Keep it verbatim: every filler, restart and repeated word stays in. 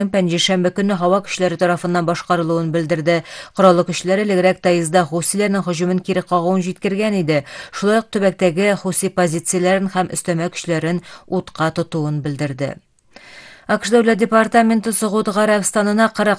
пәнҗешәмбе көнне һава көчләре тарафыннан башкарылуын белдерде. Кораллы көчләре элегрәк Таизда Хусиләрнең һөҗүмен кире кагуын җиткергән иде. Шулай ук төбәктәге Хуси позицияләрен һәм өстәмә көчләрен утка тотуын белдерде. АКШ дәүләт департаменты Согуд Гарәбстанына кырык